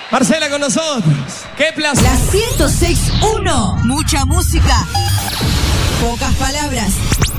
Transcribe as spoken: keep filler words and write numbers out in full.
Marcela con nosotros. ¡Qué placer! La ciento seis punto uno. Mucha música, pocas palabras.